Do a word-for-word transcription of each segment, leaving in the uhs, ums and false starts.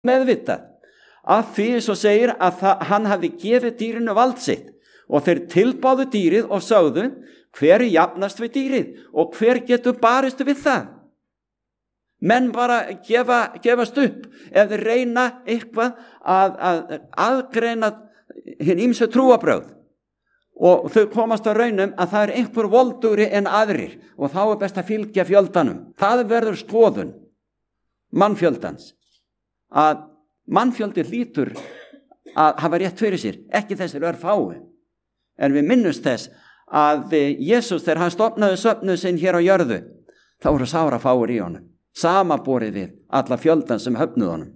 meðvitað að því svo segir að það, hann hafi gefið dýrinu vald sitt og þeir tilbáðu dýrið og sögðu hver er jafnast við dýrið og hver getur barist við það. Menn bara gefa, gefast upp ef þeir reyna eitthvað að, að aðgreina hinn ýmsu trúarbrögð og þau komast á raunum að það er einhver voldugri en aðrir og þá er best að fylgja fjöldanum. Það verður skoðun mannfjöldans að mannfjöldi hlýtur að hafa rétt fyrir sér, ekki þessir örfái. En við minnumst þess að Jesús þegar hann stofnaði söfnuð sinn hér á jörðu, þá voru sárafáir í honum, samaborið við alla fjöldan sem höfnuð honum.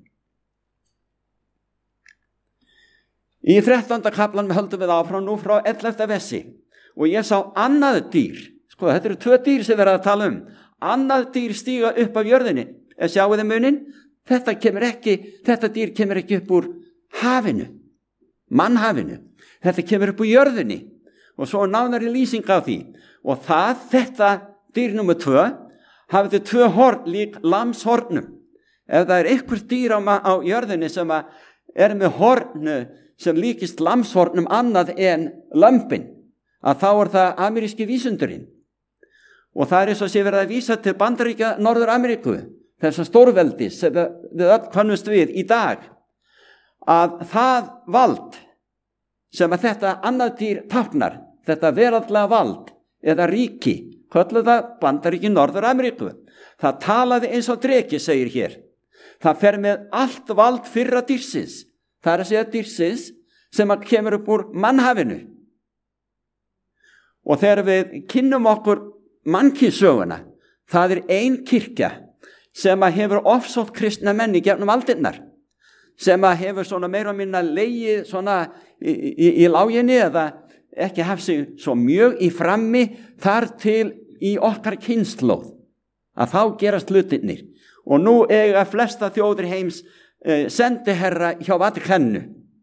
Í þrettánda kaplanum höldum við áfram nú frá ellefta versi og ég sá annað dýr, sko þetta eru tvö dýr sem við erum að tala um, annað dýr stíga upp af jörðinni, en sjáu þið munin, þetta kemur ekki, þetta dýr kemur ekki upp úr hafinu, mannhafinu, þetta kemur upp úr jörðinni og svo nánari lýsing á því og það, þetta dýr nummer tvö, hafði tvö horn lík lamshornum. Ef það er einhver dýr á, á jörðinni sem er með hornu sem líkist lamshornum annað en lömbin, að þá er það ameríski vísundurinn. Og það er eins og sé verið að vísa til Bandaríkja Norður-Ameríku, þessar stórveldis sem við öll kannumst við í dag, að það vald sem að þetta annað dýr táknar, þetta veraldlega vald eða ríki, kölluð það Bandaríki Norður-Ameríku. Það talaði eins og dreki, segir hér. Það fer með allt vald fyrra dýrsins. Það er að segja dýrsins sem að kemur upp úr mannhafinu. Og þegar við kynnum okkur mannkynssöguna, það er ein kirkja sem að hefur ofsótt kristna menn í gegnum aldirnar, sem að hefur svona meira og minna legið svona í, í, í láginni eða ekki haft sig svo mjög í frammi þar til í okkar kynslóð, að þá gerast hlutirnir. Og nú eiga flesta þjóðir heims eh, sendiherra hjá Vatíkaninu.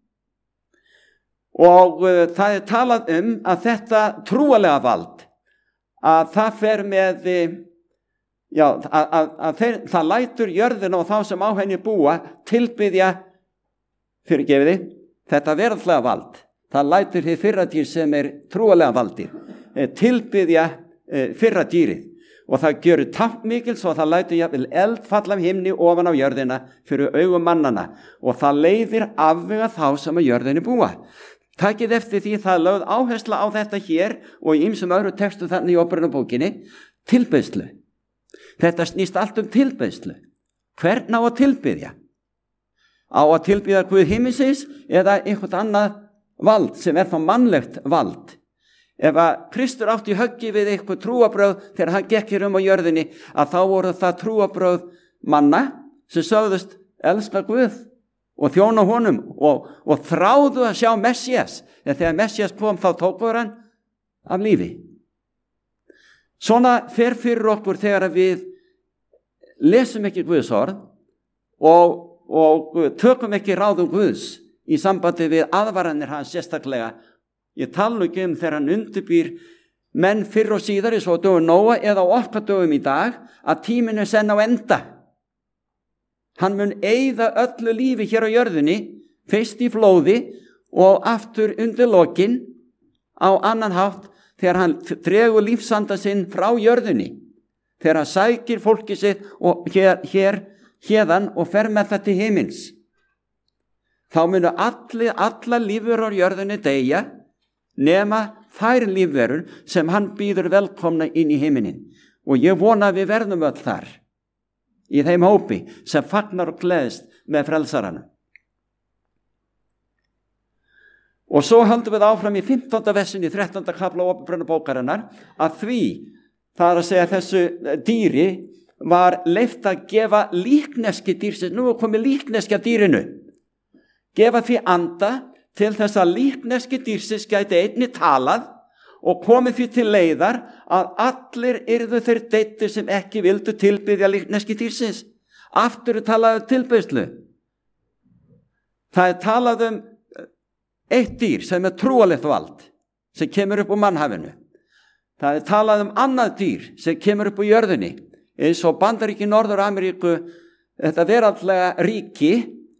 Og uh, það er talað um að þetta trúalega vald, að það fer með, já, að, að, að þeir, það lætur jörðina og þá sem á henni búa tilbiðja, fyrirgefiði, þetta veraldlega vald. Það lætur þið fyrra dýr sem er trúalega valdið, tilbiðja fyrra dýrið. Og það gjör tappmikil svo það lætur jafnvel eld falla af himni ofan á jörðina fyrir augum mannana og það leiðir afvega þá sem að jörðinni búa. Takið eftir því það lögð áhersla á þetta hér og í ýmsum öðru textu þannig í Óperunarbókinni, tilbeiðslu. Þetta snýst allt um tilbeiðslu. Hvern á að tilbiðja? Á að tilbiðja Guð himinsins eða einhvern annað vald sem er þá mannlegt vald? Ef að Kristur átti höggi við eitthvað trúarbrögð þegar hann gekk hér um á jörðinni, að þá voru það trúarbrögð manna sem sögðust elska Guð og þjóna honum og, og þráðu að sjá Messías. En þegar Messías kom þá tókur hann af lífi. Svona fer fyrir okkur þegar við lesum ekki Guðs orð og, og tökum ekki ráðum Guðs í sambandi við aðvaranir hans sérstaklega. Ég tala ekki um þegar hann undirbýr menn fyrr og síðar eins og dögum Nóa eða á okkar dögum í dag að tíminn er senn á enda. Hann mun eyða öllu lífi hér á jörðinni, fyrst í flóði og aftur undir lokin á annan hátt þegar hann dregur lífsanda sinn frá jörðinni, þegar hann sækir fólki sitt og hér, hér hérðan og fer með það til himins. Þá munu allir, alla lífur á jörðinni deyja nema þær lífverur sem hann býður velkomna inn í himinin. Og ég vona að við verðum öll þar, í þeim hópi sem fagnar og gleðst með frelsaranum. Og svo höldum við áfram í fimmtánda versin í þrettánda kafla Óperunarbókarinnar að því, það er að segja þessu dýri, var leyft að gefa líkneski dýrsins, nú er komið líkneski af dýrinu, gefa því anda til þess að líkneski dýrsins gæti einni talað og komið því til leiðar að allir yrðu þeir deittir sem ekki vildu tilbiðja líkneski dýrsins. Aftur er talað um tilbeiðslu. Það er talað um eitt dýr sem er trúalegt vald, sem kemur upp úr mannhafinu. Það er talað um annað dýr sem kemur upp úr jörðinni, eins og Bandaríki Norður-Ameríku, þetta veraldlega ríki,